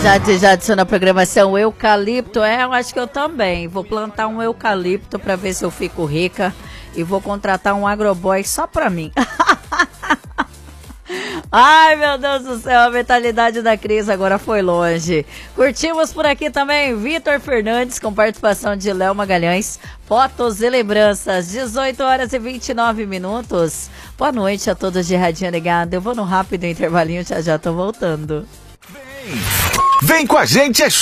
Já adiciona a programação eucalipto. Eu acho que eu também. Vou plantar um eucalipto pra ver se eu fico rica. E vou contratar um agroboy só pra mim. Ai, meu Deus do céu, a mentalidade da Cris agora foi longe. Curtimos por aqui também Vitor Fernandes, com participação de Léo Magalhães. Fotos e lembranças, 18h29. Boa noite a todos de Radinho Ligado. Eu vou no rápido intervalinho, já tô voltando. Vem com a gente, é show!